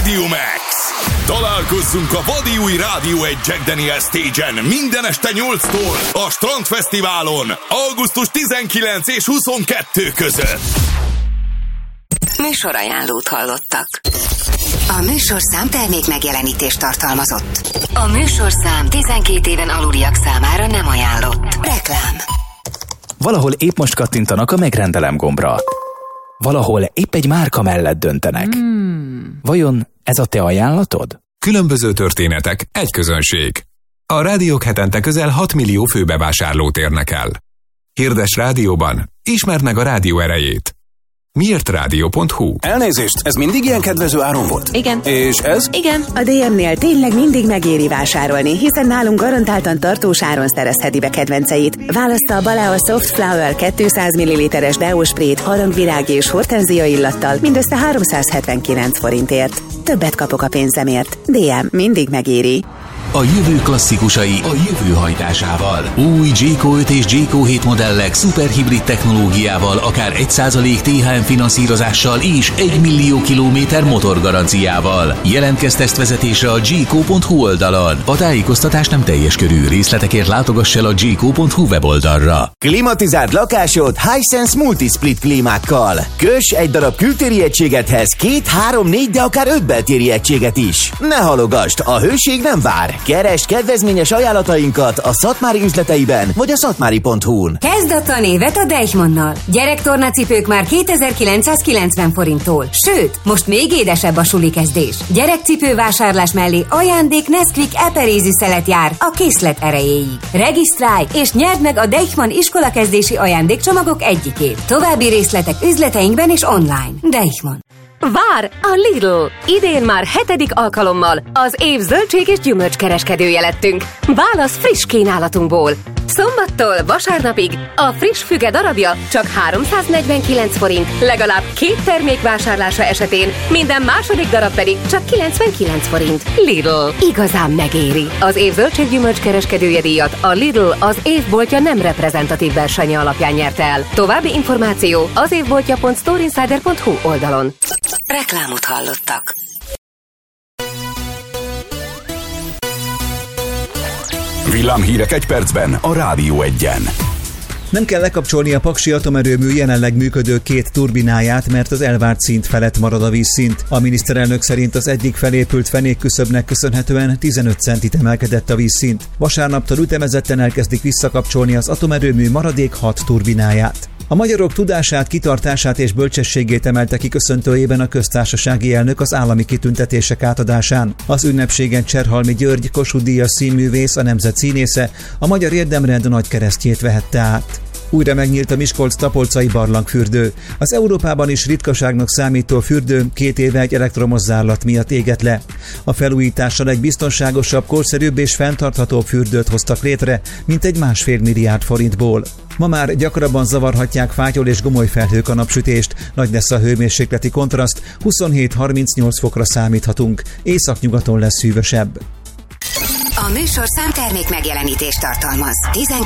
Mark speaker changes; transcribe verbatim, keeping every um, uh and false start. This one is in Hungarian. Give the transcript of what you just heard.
Speaker 1: Radio Max. Találkozzunk a vadi új Rádió egy Jack Daniel Stage-en minden este nyolctól a Strandfesztiválon augusztus tizenkilencedike és huszonkettő között.
Speaker 2: Műsorajánlót hallottak. A műsorszám termék megjelenítést tartalmazott. A műsorszám tizenkét éven aluliak számára nem ajánlott. Reklám.
Speaker 3: Valahol épp most kattintanak a megrendelem gombra. Valahol épp egy márka mellett döntenek. Hmm. Vajon ez a te ajánlatod?
Speaker 4: Különböző történetek, egy közönség. A rádiók hetente közel hat millió főbevásárlót érnek el. Hirdes rádióban, ismerd meg a rádió erejét. miért rádió pont hu.
Speaker 5: Elnézést, ez mindig ilyen kedvező áron volt?
Speaker 6: Igen.
Speaker 5: És ez?
Speaker 6: Igen.
Speaker 7: A dé em-nél tényleg mindig megéri vásárolni, hiszen nálunk garantáltan tartós áron szerezheti be kedvenceit. Válassza a Balea Soft Flower kétszáz milliliteres deósprét harangvirág és hortenzia illattal mindössze háromszázhetvenkilenc forintért. Többet kapok a pénzemért. dé em mindig megéri.
Speaker 8: A jövő klasszikusai a jövő hajtásával. Új Jayco öt és Jayco hét modellek szuperhibrid technológiával, akár egy százalék té há em finanszírozással és egy millió kilométer motorgaranciával. Jelentkezz tesztvezetésre a jayco pont hu oldalon. A tájékoztatás nem teljes körű, részletekért látogass el a jayco pont hu weboldalra.
Speaker 9: Klimatizált lakásod Hisense Multisplit klímákkal. Köss egy darab kültéri egységethez két, három, négy, de akár öt beltéri egységet is. Ne halogasd, a hőség nem vár. Keresd kedvezményes ajánlatainkat a Szatmári üzleteiben, vagy a szatmári pont hu-n.
Speaker 2: Kezd a tanévet a Deichmannnal. Gyerektornacipők már kétezer-kilencszázkilencven forinttól. Sőt, most még édesebb a suli kezdés. Gyerekcipő vásárlás mellé ajándék Nesquik eperézi szelet jár a készlet erejéig. Regisztrálj és nyerd meg a Deichmann iskolakezdési ajándékcsomagok egyikét. További részletek üzleteinkben és online. Deichmann.
Speaker 10: Vár a Lidl! Idén már hetedik alkalommal az év zöldség és gyümölcskereskedője lettünk. Válasz friss kínálatunkból. Szombattól vasárnapig a friss füge darabja csak háromszáznegyvenkilenc forint, legalább két termék vásárlása esetén, minden második darab pedig csak kilencvenkilenc forint. Lidl. Igazán megéri. Az év zöldség gyümölcskereskedője díjat a Lidl az évboltja nem reprezentatív versenye alapján nyerte el. További információ az évboltja pont storeinsider pont hu oldalon.
Speaker 2: Reklámot hallottak.
Speaker 1: Villámhírek egy percben a Rádió egyen.
Speaker 11: Nem kell lekapcsolni a Paksi atomerőmű jelenleg működő két turbináját, mert az elvárt szint felett marad a vízszint. A miniszterelnök szerint az egyik felépült fenékküszöbnek köszönhetően tizenöt centit emelkedett a vízszint. Vasárnaptól ütemezetten elkezdik visszakapcsolni az atomerőmű maradék hat turbináját. A magyarok tudását, kitartását és bölcsességét emelte ki köszöntőjében a köztársasági elnök az állami kitüntetések átadásán. Az ünnepségen Cserhalmi György, Kossuth Díjas színművész, a nemzet színésze, a Magyar Érdemrend nagy keresztjét vehette át. Újra megnyílt a Miskolc-Tapolcai barlangfürdő. Az Európában is ritkaságnak számító fürdő két éve egy elektromos zárlat miatt égett le. A felújítással egy biztonságosabb, korszerűbb és fenntarthatóbb fürdőt hoztak létre, mint egy másfél milliárd forintból. Ma már gyakrabban zavarhatják fátyol és gomoly felhők a napsütést, nagy lesz a hőmérsékleti kontraszt, huszonhét-harmincnyolc fokra számíthatunk, északnyugaton lesz hűvösebb.
Speaker 2: A műsorszám termék megjelenítést tartalmaz.